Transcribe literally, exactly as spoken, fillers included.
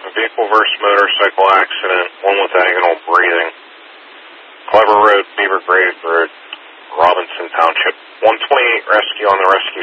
A vehicle versus motorcycle accident, one with vaginal breathing. Clever Road, Beaver Grave Road, Robinson Township. one twenty-eight rescue on the rescue